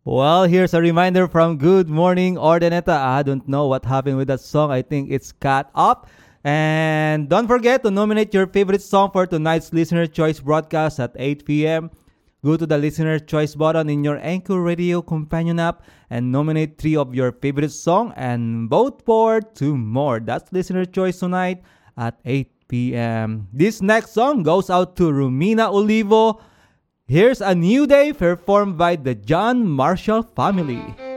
Well, here's a reminder from Good Morning Ordaneta. I don't know what happened with that song. I think it's cut up. And don't forget to nominate your favorite song for tonight's Listener Choice broadcast at 8 p.m. Go to the Listener Choice button in your Anchor Radio companion app and nominate three of your favorite song and vote for two more. That's Listener Choice tonight at 8 p.m. This next song goes out to Rumina Olivo. Here's A New Day performed by the John Marshall Family.